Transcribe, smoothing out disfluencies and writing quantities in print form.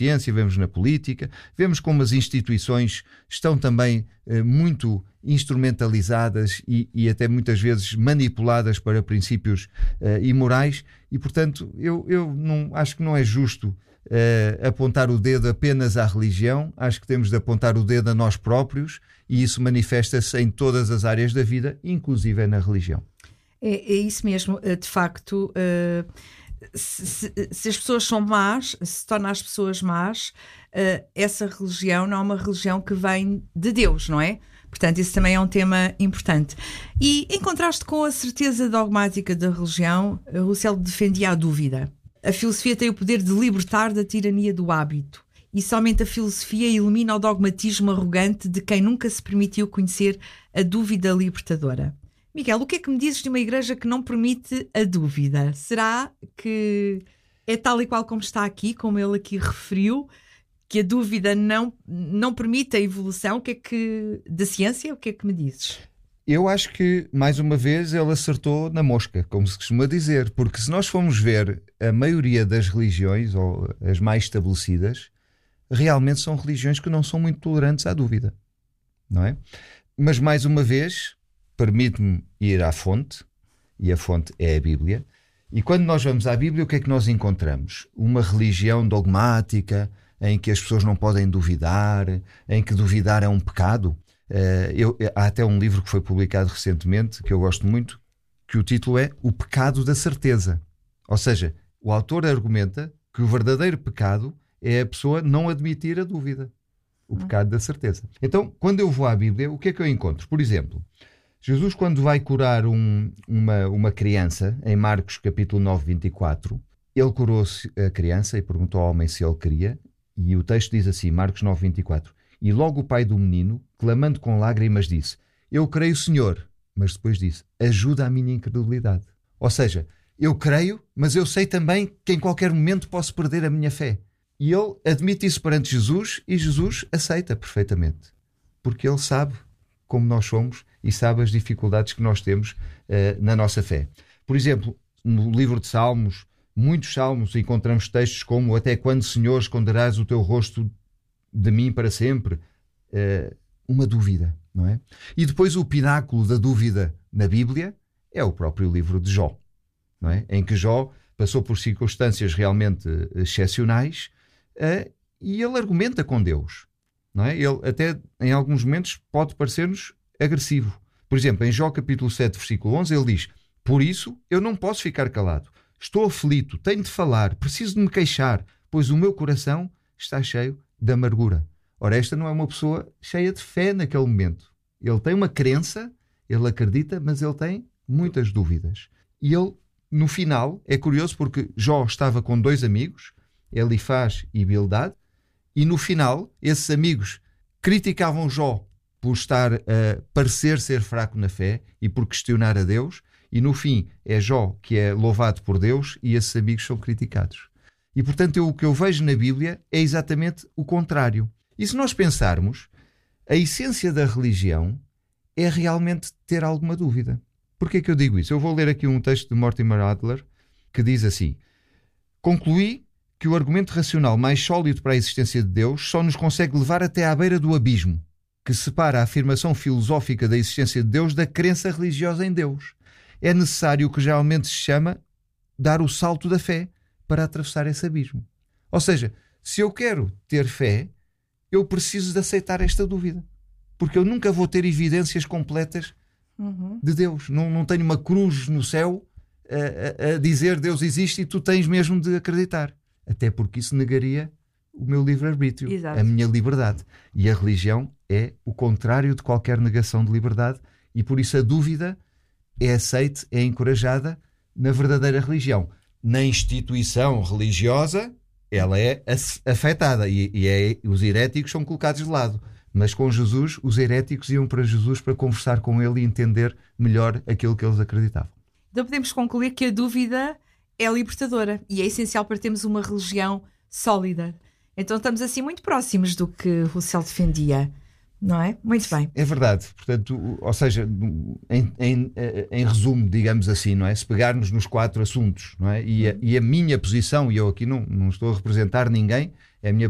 ciência, vemos na política, vemos como as instituições estão também muito instrumentalizadas e até muitas vezes manipuladas para princípios imorais, e portanto eu não, acho que não é justo apontar o dedo apenas à religião. Acho que temos de apontar o dedo a nós próprios, e isso manifesta-se em todas as áreas da vida, inclusive na religião. É isso mesmo, de facto. Se as pessoas são más, se torna as pessoas más, essa religião não é uma religião que vem de Deus, não é? Portanto, isso também é um tema importante. E em contraste com a certeza dogmática da religião, Rousseau defendia a dúvida. A filosofia tem o poder de libertar da tirania do hábito, e somente a filosofia elimina o dogmatismo arrogante de quem nunca se permitiu conhecer a dúvida libertadora. Miguel, o que é que me dizes de uma igreja que não permite a dúvida? Será que é tal e qual como está aqui, como ele aqui referiu, que a dúvida não permite a evolução da ciência? O que é que me dizes? Eu acho que, mais uma vez, ele acertou na mosca, como se costuma dizer, porque se nós formos ver a maioria das religiões, ou as mais estabelecidas, realmente são religiões que não são muito tolerantes à dúvida, não é? Mas, mais uma vez, permite-me ir à fonte, e a fonte é a Bíblia. E quando nós vamos à Bíblia, o que é que nós encontramos? Uma religião dogmática, em que as pessoas não podem duvidar, em que duvidar é um pecado. Há até um livro que foi publicado recentemente, que eu gosto muito, que o título é O Pecado da Certeza. Ou seja, o autor argumenta que o verdadeiro pecado é a pessoa não admitir a dúvida. O pecado da certeza. Então, quando eu vou à Bíblia, o que é que eu encontro? Por exemplo, Jesus, quando vai curar uma criança, em Marcos capítulo 9, 24, ele curou a criança e perguntou ao homem se ele queria, e o texto diz assim, Marcos 9, 24, e logo o pai do menino, clamando com lágrimas, disse, eu creio, Senhor, mas depois disse, ajuda a minha incredulidade. Ou seja, eu creio, mas eu sei também que em qualquer momento posso perder a minha fé. E ele admite isso perante Jesus, e Jesus aceita perfeitamente, porque ele sabe como nós somos e sabe as dificuldades que nós temos na nossa fé. Por exemplo, no livro de Salmos, muitos salmos, encontramos textos como até quando, Senhor, esconderás o teu rosto de mim para sempre? Uma dúvida, não é? E depois o pináculo da dúvida na Bíblia é o próprio livro de Jó, não é? Em que Jó passou por circunstâncias realmente excepcionais e ele argumenta com Deus, não é? Ele até em alguns momentos pode parecer-nos agressivo. Por exemplo, em Jó capítulo 7, versículo 11, ele diz, por isso eu não posso ficar calado. Estou aflito, tenho de falar, preciso de me queixar, pois o meu coração está cheio de amargura. Ora, esta não é uma pessoa cheia de fé naquele momento. Ele tem uma crença, ele acredita, mas ele tem muitas dúvidas. E ele, no final, é curioso porque Jó estava com dois amigos, Elifaz e Bildad, e no final, esses amigos criticavam Jó por estar a parecer ser fraco na fé e por questionar a Deus, e no fim é Jó que é louvado por Deus e esses amigos são criticados. E portanto o que eu vejo na Bíblia é exatamente o contrário. E se nós pensarmos, a essência da religião é realmente ter alguma dúvida. Porquê é que eu digo isso? Eu vou ler aqui um texto de Mortimer Adler que diz assim, concluí que o argumento racional mais sólido para a existência de Deus só nos consegue levar até à beira do abismo, que separa a afirmação filosófica da existência de Deus da crença religiosa em Deus. É necessário o que geralmente se chama dar o salto da fé para atravessar esse abismo. Ou seja, se eu quero ter fé, eu preciso de aceitar esta dúvida. Porque eu nunca vou ter evidências completas de Deus. Não tenho uma cruz no céu a dizer Deus existe e tu tens mesmo de acreditar. Até porque isso negaria o meu livre-arbítrio, a minha liberdade. E a religião é o contrário de qualquer negação de liberdade e por isso a dúvida é aceite, é encorajada na verdadeira religião. Na instituição religiosa, ela é afetada e os heréticos são colocados de lado. Mas com Jesus, os heréticos iam para Jesus para conversar com ele e entender melhor aquilo que eles acreditavam. Então podemos concluir que a dúvida é libertadora e é essencial para termos uma religião sólida. Então estamos assim muito próximos do que Rousseau defendia, não é? Muito bem. É verdade. Portanto, ou seja, em resumo, digamos assim, não é? Se pegarmos nos 4 assuntos, não é? E a minha posição, e eu aqui não estou a representar ninguém, é a minha